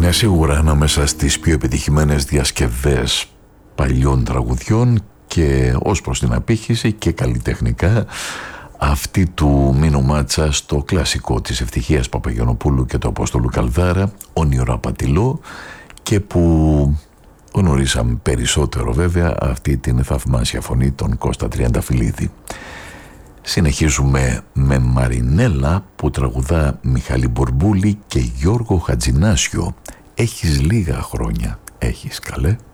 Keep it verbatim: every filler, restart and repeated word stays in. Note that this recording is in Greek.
Είναι σίγουρα ανάμεσα στις πιο επιτυχημένες διασκευές παλιών τραγουδιών και ως προς την απήχηση και καλλιτεχνικά αυτή του Μίνου Μάτσα στο κλασικό της Ευτυχίας Παπαγιαννοπούλου και του Απόστολου Καλδάρα, Όνειρο Απατηλό, και που γνωρίσαμε περισσότερο βέβαια αυτή την θαυμάσια φωνή των Κώστα Τριανταφυλλίδη. Συνεχίζουμε με Μαρινέλα που τραγουδά Μιχάλη Μπουρμπούλη και Γιώργο Χατζηνάσιο. Έχεις λίγα χρόνια, έχεις καλέ.